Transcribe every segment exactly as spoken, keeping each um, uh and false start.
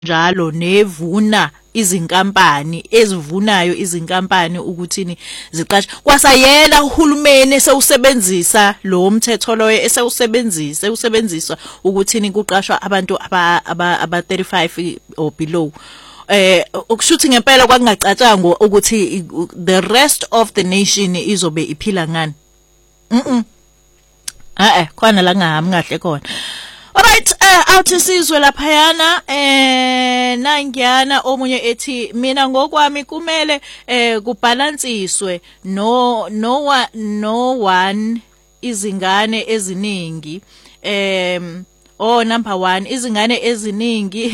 njalo nevuna izinkampani ezivunayo izinkampani ukuthini ziqashe kwasayena uhulumeni esewusebenzisa lo mthetho loyo esewusebenzisa usebenziswa ukuthini kuqashwa abantu aba aba thirty-five or below eh ukushuthi ngempela kwakungacatshanga ukuthi the rest of the nation izobe iphila ngani mhm eh khona la ngahambi kahle khona. Alright, uh, awuthi sizwe laphayana eh nangiyana omunye ethi mina ngokwami kumele eh kubalansiswe no no one no one izingane eziningi em oh number one izingane eziningi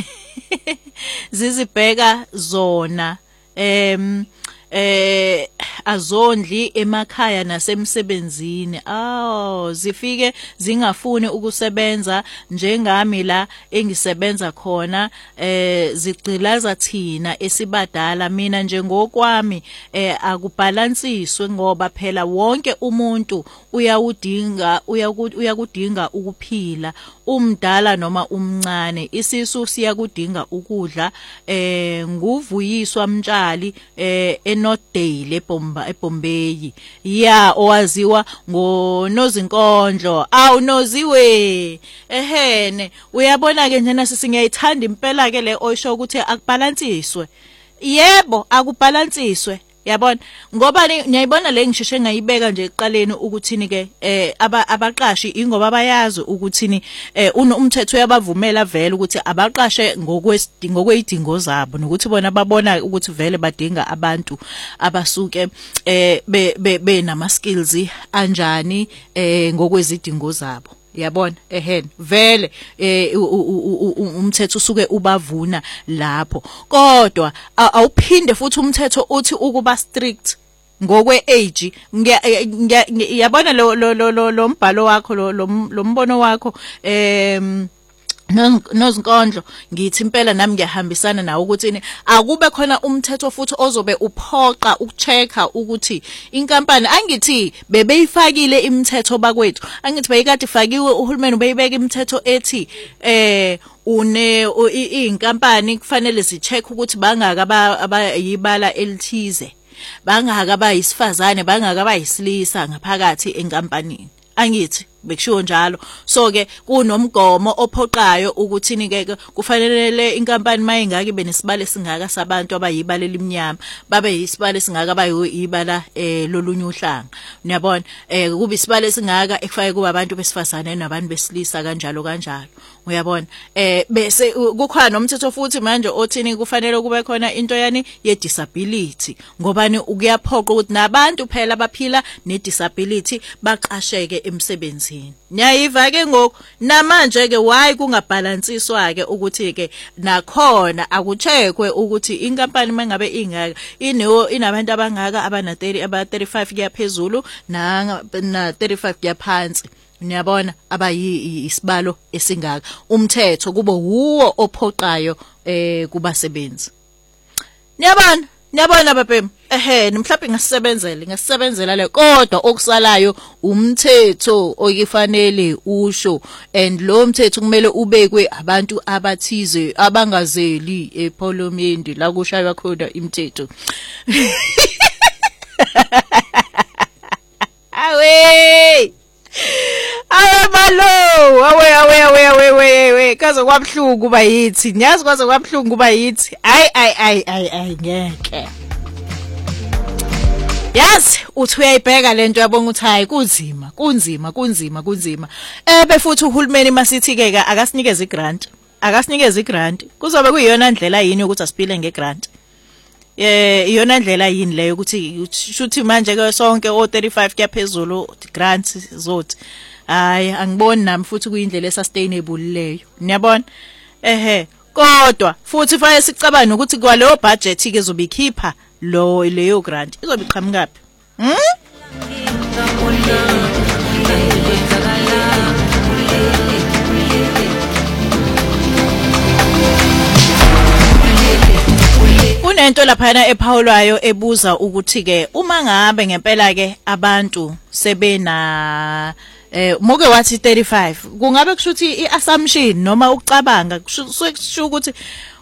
zizibheka zona em eh azondli emakhaya nasemsebenzini aw zifike zingafuni ukusebenza njengami la engisebenza khona eh zigcilaza thina esibadala mina njengokwami eh akubalansiswe ngoba phela wonke umuntu uyawudinga uyakudinga ukuphila umdala noma umncane isisu siyakudinga ukudla eh nguvuyiswa mtshali eh eNorthdale eBomba eBombay ya owaziwa ngoNozinkondlo awu noziwe ehene uyabona ke njena sisingiyayithanda impela ke le oyisho ukuthi akubalansiswe yebo akubalansiswe yabona ngoba ngiyayibona le ngisheshe ngayibeka nje eqaleni ukuthini ke eh abaqashi ingoba bayazi ukuthini eh umthetho uyabavumela vele ukuthi abaqashe ngokwesidingo kwezidingo zabo nokuthi bona babona ukuthi vele badinga abantu abasuke eh be nama skills anjani eh ngokwezidingo zabo yabona ehene vele umthetho usuke ubavuna lapho kodwa awuphinde futhi umthetho uthi ukuba strict ngokwe age yabona lo lo mbhalo wakho lo mbono wakho em Nozinkondlo ngithi impela nami ngiyahambisana nawe ukuthi akube khona umthetho futhi ozobe uphoqa ukuchecka ukuthi inkampani angithi bebeyifakile imithetho bakwethu angithi bayikade ifakiwe uhulumeni ubeyibeka imithetho ethi eh une inkampani kufanele zicheck ukuthi bangaka abayibala elithize bangaka abayisifazane bangaka abayisilisa ngaphakathi enkampanini angithi bekushiwo njalo so ke kunomgomo ophoqayo ukuthini ke kufanele inkampani mayingaka ibe nesibalo singaka sabantu abayibala elimnyama babe yisibalo singaka abayibala eh lolunye uhlanga uyabona eh kube isibalo singaka ekufake kuba abantu besifazane nabantu besilisa kanjalo kanjalo uyabona eh bese kukhona nomthetho futhi manje othini kufanele kube khona into yani ye disability ngobani ukuyaphoqa ukuthi nabantu phela baphila ne disability baqasheke emsebenzini nyayiva ke ngoku namanje ke why kungabalansiswa ke ukuthi ke nakhona akuchekwe ukuthi inkampani mangabe ingaka inewo inabantu abangaka abana thirty aba thirty-five kuyaphezulu na na thirty-five kuyaphansi niyabona abayi isibalo esingaka umthetho kube wuwo ophoqayo eh kubasebenzi niyabona niyabona baphem ehe mhlawumbe ngasebenzele ngasebenzela le kodwa okusalayo umthetho oyifanele usho and lo mthetho kumele ubekwe abantu abathize abangazeli eParliament la kushaywa khona imithetho awe awe malo awe awe awe awe awe awe kaze kwabhlungu kuba yithi ngiyazi kwaze kwabhlungu kuba yithi ay ay ay ay ay ngeke yazi uthi uyayibheka lento yabonga uthi hayi kunzima kunzima kunzima kunzima ebe futhi uhulumeni masithi ke akasinikeze igrant akasinikeze igrant kuzobe kuyiyona ndlela yini ukuthi asiphile ngegrant eh iyona ndlela yini leyo ukuthi shuthi manje ke sonke o thirty-five kuyaphezulu grants zothi hayi angiboni nami futhi kuyindlela esustainable leyo niyabona ehe kodwa futhi fanele sicabane ukuthi kwaleyo budget ke zobikhipha lo leyo grant izobiqhamukapi hm kunento laphana ephawulwayo ebuza ukuthi ke uma ngabe ngempela ke abantu sebena eh moke wathi thirty-five kungabe kushuthi iassumption noma ukucabanga kusho ukuthi